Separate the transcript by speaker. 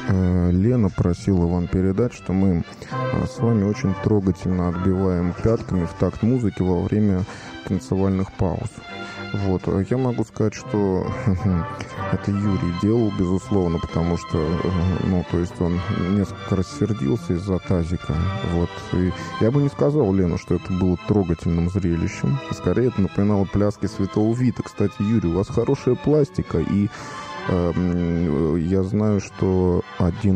Speaker 1: Лена просила вам передать, что мы с вами очень трогательно отбиваем пятками в такт музыки во время танцевальных пауз. Вот. Я могу сказать, что это Юрий делал, безусловно, потому что, то есть он несколько рассердился из-за тазика. Вот. И я бы не сказал, Лена, что это было трогательным зрелищем. Скорее, это напоминало пляски Святого Вита. Кстати, Юрий, у вас хорошая пластика, и я знаю, что один